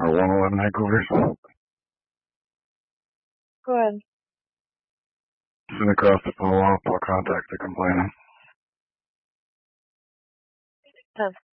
for 111 headquarters. Go ahead. Send across the follow-up. I'll contact the complainant.